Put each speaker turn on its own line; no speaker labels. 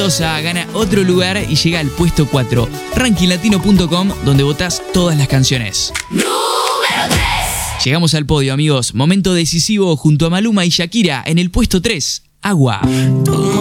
Mendoza gana otro lugar y llega al puesto 4. Rankinglatino.com, donde votás todas las canciones. ¡Número 3! Llegamos al podio, amigos. Momento decisivo junto a Maluma y Shakira en el puesto 3. Agua.